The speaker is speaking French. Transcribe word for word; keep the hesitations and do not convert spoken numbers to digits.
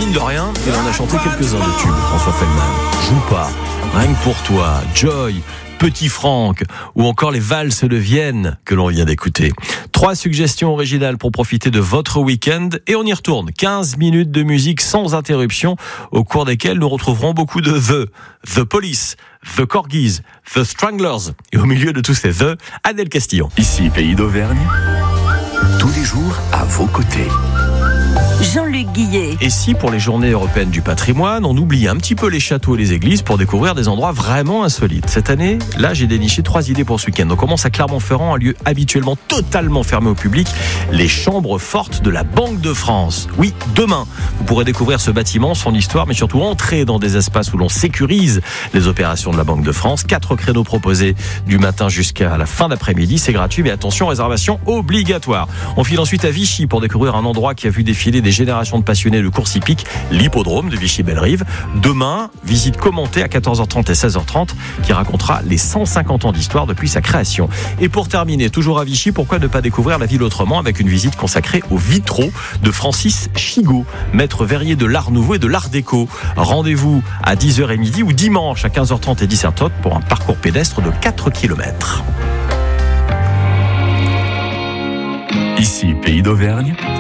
mine de rien, il en a chanté quelques-uns de tubes, François Feldman. Joue pas, rien que pour toi, Joy, Petit Franck ou encore les valses de Vienne que l'on vient d'écouter. Trois suggestions originales pour profiter de votre week-end et on y retourne. quinze minutes de musique sans interruption au cours desquelles nous retrouverons beaucoup de The, The Police, The Corgis, The Stranglers et au milieu de tous ces The, Adèle Castillon. Ici, Pays d'Auvergne, tous les jours à vos côtés. Jean-Luc Guillet. Et si pour les journées européennes du patrimoine, on oublie un petit peu les châteaux et les églises pour découvrir des endroits vraiment insolites. Cette année, là, j'ai déniché trois idées pour ce week-end. On commence à Clermont-Ferrand, un lieu habituellement totalement fermé au public, les chambres fortes de la Banque de France. Oui, demain, vous pourrez découvrir ce bâtiment, son histoire, mais surtout entrer dans des espaces où l'on sécurise les opérations de la Banque de France. Quatre créneaux proposés du matin jusqu'à la fin d'après-midi. C'est gratuit, mais attention, réservation obligatoire. On file ensuite à Vichy pour découvrir un endroit qui a vu défiler des générations de passionnés de course hippique, l'hippodrome de Vichy-Bellerive. Demain, visite commentée à quatorze heures trente et seize heures trente qui racontera les cent cinquante ans d'histoire depuis sa création. Et pour terminer, toujours à Vichy, pourquoi ne pas découvrir la ville autrement avec une visite consacrée aux vitraux de Francis Chigot, maître verrier de l'art nouveau et de l'art déco. Rendez-vous à dix heures et midi ou dimanche à quinze heures trente et dix-sept heures trente pour un parcours pédestre de quatre kilomètres. Ici, Pays d'Auvergne,